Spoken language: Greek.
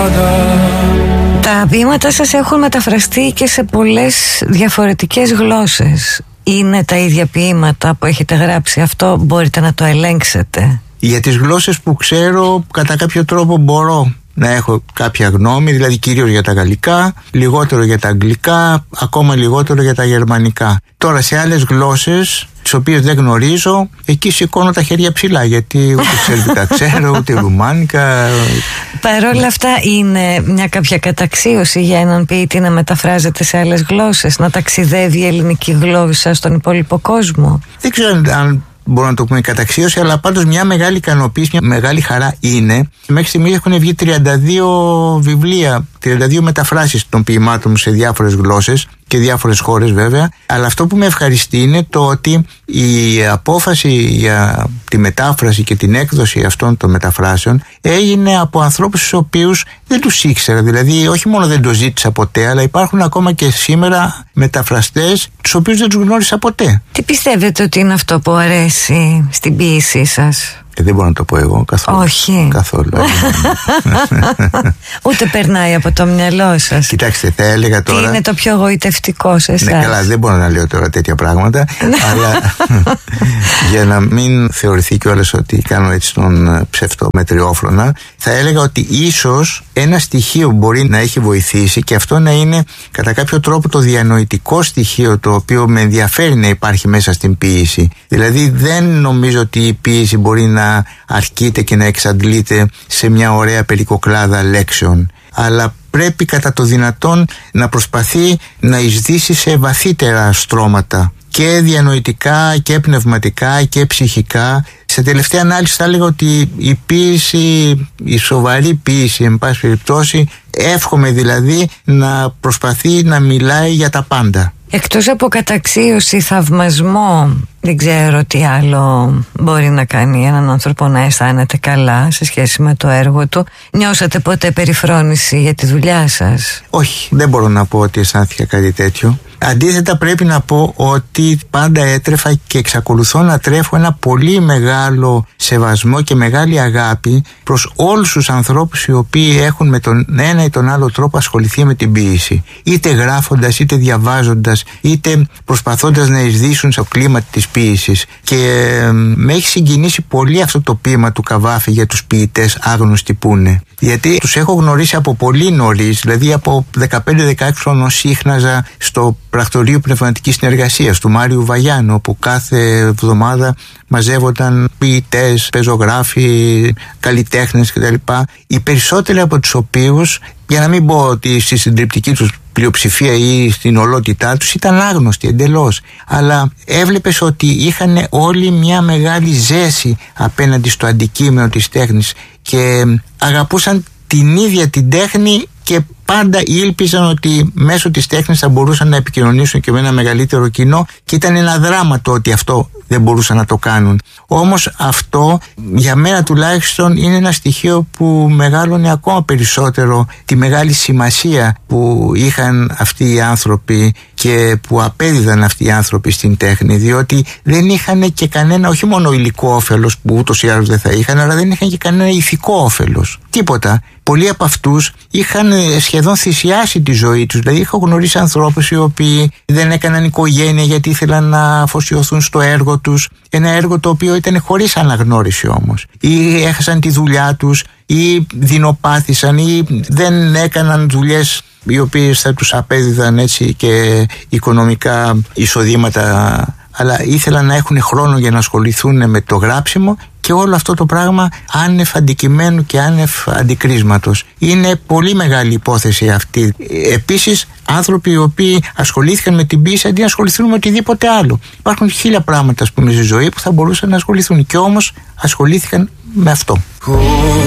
Τα ποίηματα σας έχουν μεταφραστεί και σε πολλές διαφορετικές γλώσσες. Είναι τα ίδια ποίηματα που έχετε γράψει? Αυτό μπορείτε να το ελέγξετε? Για τις γλώσσες που ξέρω, κατά κάποιο τρόπο μπορώ να έχω κάποια γνώμη, δηλαδή κυρίως για τα γαλλικά, λιγότερο για τα αγγλικά, ακόμα λιγότερο για τα γερμανικά. Τώρα σε άλλες γλώσσες, τις οποίες δεν γνωρίζω, εκεί σηκώνω τα χέρια ψηλά, γιατί ούτε σερβικά ξέρω, ούτε ρουμάνικα. Παρ' όλα αυτά, είναι μια κάποια καταξίωση για έναν ποιητή να μεταφράζεται σε άλλες γλώσσες, να ταξιδεύει η ελληνική γλώσσα στον υπόλοιπο κόσμο? Δεν ξέρω αν μπορούμε να το πούμε καταξίωση, αλλά πάντως μια μεγάλη ικανοποίηση, μια μεγάλη χαρά είναι. Μέχρι στιγμής έχουν βγει 32 βιβλία, 32 μεταφράσεις των ποιημάτων μου σε διάφορες γλώσσες και διάφορες χώρες βέβαια. Αλλά αυτό που με ευχαριστεί είναι το ότι η απόφαση για τη μετάφραση και την έκδοση αυτών των μεταφράσεων έγινε από ανθρώπους τους οποίους δεν τους ήξερα. Δηλαδή, όχι μόνο δεν το ζήτησα ποτέ, αλλά υπάρχουν ακόμα και σήμερα μεταφραστές τους οποίους δεν τους γνώρισα ποτέ. Τι πιστεύετε ότι είναι αυτό που αρέσει στην ποίησή σας? Δεν μπορώ να το πω εγώ καθόλου. Όχι. Καθόλου. Ούτε περνάει από το μυαλό σας? Κοιτάξτε, θα έλεγα τώρα. Τι είναι το πιο γοητευτικό σε εσάς? Ναι, καλά, δεν μπορώ να λέω τώρα τέτοια πράγματα. Αλλά για να μην θεωρηθεί κιόλας ότι κάνω έτσι τον ψευτομετριόφρονα, θα έλεγα ότι ίσως ένα στοιχείο που μπορεί να έχει βοηθήσει, και αυτό να είναι κατά κάποιο τρόπο το διανοητικό στοιχείο, το οποίο με ενδιαφέρει να υπάρχει μέσα στην ποίηση. Δηλαδή, δεν νομίζω ότι η ποίηση μπορεί να αρκείται και να εξαντλείται σε μια ωραία περικοκλάδα λέξεων, αλλά πρέπει κατά το δυνατόν να προσπαθεί να εισδύσει σε βαθύτερα στρώματα, και διανοητικά και πνευματικά και ψυχικά. Σε τελευταία ανάλυση θα έλεγα ότι η ποίηση, η σοβαρή ποίηση εν πάση περιπτώσει, εύχομαι δηλαδή να προσπαθεί να μιλάει για τα πάντα. Εκτός από καταξίωση, θαυμασμό, δεν ξέρω τι άλλο μπορεί να κάνει έναν άνθρωπο να αισθάνεται καλά σε σχέση με το έργο του. Νιώσατε ποτέ περιφρόνηση για τη δουλειά σας? Όχι, δεν μπορώ να πω ότι αισθάνθηκα κάτι τέτοιο. Αντίθετα, πρέπει να πω ότι πάντα έτρεφα και εξακολουθώ να τρέφω ένα πολύ μεγάλο σεβασμό και μεγάλη αγάπη προς όλους τους ανθρώπους οι οποίοι έχουν με τον ένα ή τον άλλο τρόπο ασχοληθεί με την ποίηση. Είτε γράφοντας, είτε διαβάζοντας, είτε προσπαθώντας να εισδύσουν στο κλίμα της ποίησης. Και με έχει συγκινήσει πολύ αυτό το ποίημα του Καβάφη για τους ποιητές άγνωστοι που είναι. Γιατί τους έχω γνωρίσει από πολύ νωρίς, δηλαδή από 15-16 χρόνων σύχναζα στο πρακτορείο πνευματικής συνεργασίας του Μάριου Βαγιάννου, όπου κάθε εβδομάδα μαζεύονταν ποιητές, πεζογράφοι, καλλιτέχνες κτλ. Οι περισσότεροι από τους οποίους, για να μην πω ότι στη συντριπτική τους πλειοψηφία ή στην ολότητά τους, ήταν άγνωστοι εντελώς, αλλά έβλεπες ότι είχαν όλοι μια μεγάλη ζέση απέναντι στο αντικείμενο της τέχνης και αγαπούσαν την ίδια την τέχνη και πάντα ήλπιζαν ότι μέσω της τέχνης θα μπορούσαν να επικοινωνήσουν και με ένα μεγαλύτερο κοινό, και ήταν ένα δράμα το ότι αυτό δεν μπορούσαν να το κάνουν. Όμως αυτό για μένα τουλάχιστον είναι ένα στοιχείο που μεγάλωνε ακόμα περισσότερο τη μεγάλη σημασία που είχαν αυτοί οι άνθρωποι και που απέδιδαν αυτοί οι άνθρωποι στην τέχνη, διότι δεν είχαν και κανένα, όχι μόνο υλικό όφελος που ούτως ή άλλως δεν θα είχαν, αλλά δεν είχαν και κανένα ηθικό όφελος. Τίποτα. Πολλοί από αυτούς είχαν σχεδόν θυσιάσει τη ζωή τους. Δηλαδή, έχω γνωρίσει ανθρώπους οι οποίοι δεν έκαναν οικογένεια γιατί ήθελαν να αφοσιωθούν στο έργο τους. Ένα έργο το οποίο ήταν χωρίς αναγνώριση όμως. Ή έχασαν τη δουλειά τους, ή δεινοπάθησαν, ή δεν έκαναν δουλειές οι οποίες θα τους απέδιδαν έτσι και οικονομικά εισοδήματα, αλλά ήθελαν να έχουν χρόνο για να ασχοληθούν με το γράψιμο, και όλο αυτό το πράγμα άνευ αντικειμένου και άνευ αντικρίσματος. Είναι πολύ μεγάλη υπόθεση αυτή. Επίσης, άνθρωποι οι οποίοι ασχολήθηκαν με την ποίηση αντί να ασχοληθούν με οτιδήποτε άλλο. Υπάρχουν 1000 πράγματα, ας πούμε, στη ζωή που θα μπορούσαν να ασχοληθούν, και όμως ασχολήθηκαν με αυτό.